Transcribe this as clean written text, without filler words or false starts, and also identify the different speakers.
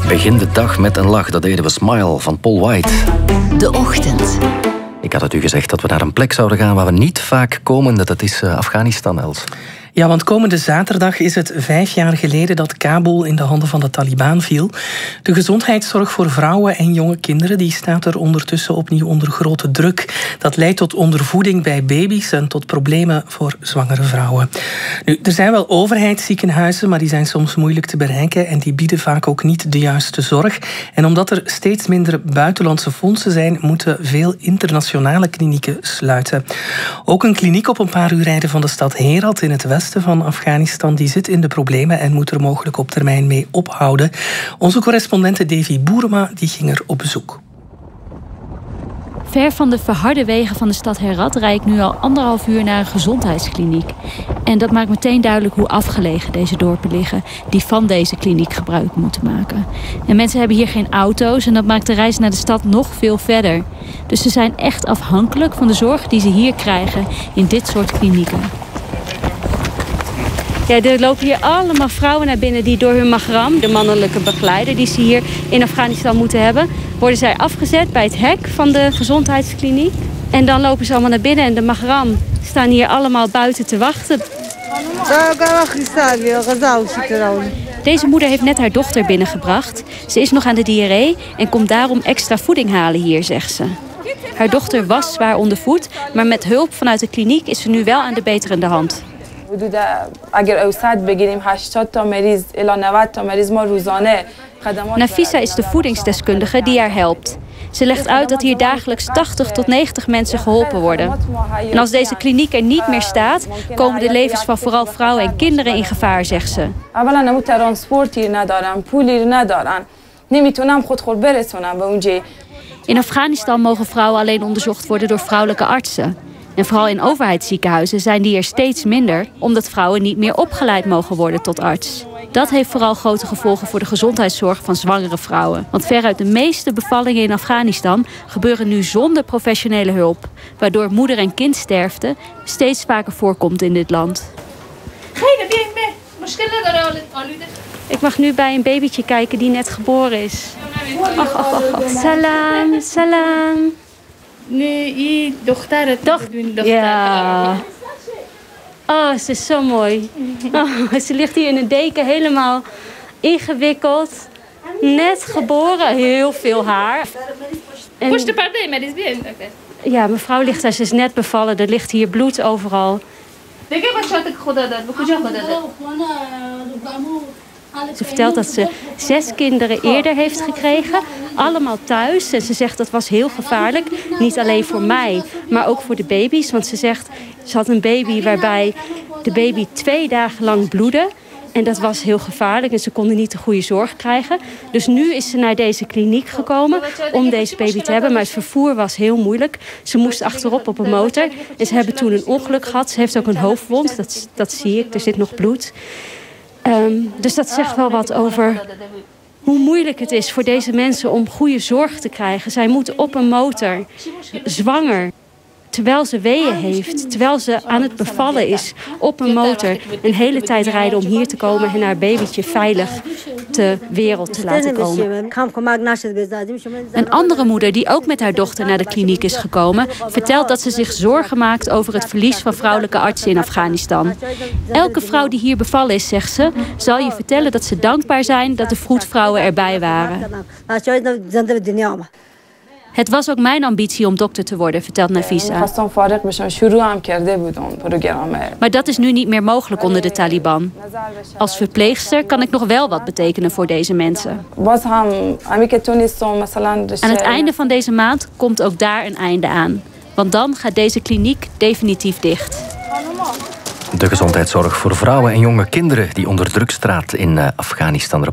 Speaker 1: Begin de dag met een lach, dat deden we. Smile van Paul White.
Speaker 2: De Ochtend.
Speaker 1: Ik had het u gezegd dat we naar een plek zouden gaan waar we niet vaak komen. Dat is Afghanistan, Els.
Speaker 3: Ja, want komende zaterdag is het 5 jaar geleden dat Kabul in de handen van de Taliban viel. De gezondheidszorg voor vrouwen en jonge kinderen die staat er ondertussen opnieuw onder grote druk. Dat leidt tot ondervoeding bij baby's en tot problemen voor zwangere vrouwen. Nu, er zijn wel overheidsziekenhuizen, maar die zijn soms moeilijk te bereiken en die bieden vaak ook niet de juiste zorg. En omdat er steeds minder buitenlandse fondsen zijn, moeten veel internationale klinieken sluiten. Ook een kliniek op een paar uur rijden van de stad Herat in het westen van Afghanistan, die zit in de problemen en moet er mogelijk op termijn mee ophouden. Onze correspondente Davy Boerema die ging er op bezoek.
Speaker 4: Ver van de verharde wegen van de stad Herat rijd ik nu al 1,5 uur naar een gezondheidskliniek. En dat maakt meteen duidelijk hoe afgelegen deze dorpen liggen die van deze kliniek gebruik moeten maken. En mensen hebben hier geen auto's en dat maakt de reis naar de stad nog veel verder. Dus ze zijn echt afhankelijk van de zorg die ze hier krijgen in dit soort klinieken. Ja, er lopen hier allemaal vrouwen naar binnen die door hun mahram, de mannelijke begeleider die ze hier in Afghanistan moeten hebben, worden zij afgezet bij het hek van de gezondheidskliniek. En dan lopen ze allemaal naar binnen en de mahram staan hier allemaal buiten te wachten. Deze moeder heeft net haar dochter binnengebracht. Ze is nog aan de diarree en komt daarom extra voeding halen hier, zegt ze. Haar dochter was zwaar ondervoed, maar met hulp vanuit de kliniek is ze nu wel aan de beterende hand. Nafisa is de voedingsdeskundige die haar helpt. Ze legt uit dat hier dagelijks 80 tot 90 mensen geholpen worden. En als deze kliniek er niet meer staat, komen de levens van vooral vrouwen en kinderen in gevaar, zegt ze. In Afghanistan mogen vrouwen alleen onderzocht worden door vrouwelijke artsen. En vooral in overheidsziekenhuizen zijn die er steeds minder, omdat vrouwen niet meer opgeleid mogen worden tot arts. Dat heeft vooral grote gevolgen voor de gezondheidszorg van zwangere vrouwen. Want veruit de meeste bevallingen in Afghanistan gebeuren nu zonder professionele hulp, waardoor moeder- en kindsterfte steeds vaker voorkomt in dit land. Ik mag nu bij een babytje kijken die net geboren is. Salam, salam.
Speaker 5: Nee, dochter.
Speaker 4: Ja. Oh, ze is zo mooi. Oh, ze ligt hier in een deken helemaal ingewikkeld. Net geboren, heel veel haar. En... Ja, mevrouw ligt daar, ze is net bevallen. Er ligt hier bloed overal. Ze vertelt dat ze 6 kinderen eerder heeft gekregen. Allemaal thuis. En ze zegt dat was heel gevaarlijk. Niet alleen voor mij, maar ook voor de baby's. Want ze zegt, ze had een baby waarbij de baby 2 dagen lang bloedde. En dat was heel gevaarlijk en ze konden niet de goede zorg krijgen. Dus nu is ze naar deze kliniek gekomen om deze baby te hebben. Maar het vervoer was heel moeilijk. Ze moest achterop op een motor. En ze hebben toen een ongeluk gehad. Ze heeft ook een hoofdwond. Dat zie ik. Er zit nog bloed. Dus dat zegt wel wat over hoe moeilijk het is voor deze mensen om goede zorg te krijgen. Zij moeten op een motor, zwanger, terwijl ze weeën heeft, terwijl ze aan het bevallen is, op een motor een hele tijd rijden om hier te komen en haar babytje veilig ter wereld te laten komen. Een andere moeder die ook met haar dochter naar de kliniek is gekomen, vertelt dat ze zich zorgen maakt over het verlies van vrouwelijke artsen in Afghanistan. Elke vrouw die hier bevallen is, zegt ze, zal je vertellen dat ze dankbaar zijn dat de vroedvrouwen erbij waren. Het was ook mijn ambitie om dokter te worden, vertelt Nafisa. Maar dat is nu niet meer mogelijk onder de Taliban. Als verpleegster kan ik nog wel wat betekenen voor deze mensen. Aan het einde van deze maand komt ook daar een einde aan. Want dan gaat deze kliniek definitief dicht.
Speaker 1: De gezondheidszorg voor vrouwen en jonge kinderen die onder druk staat in Afghanistan.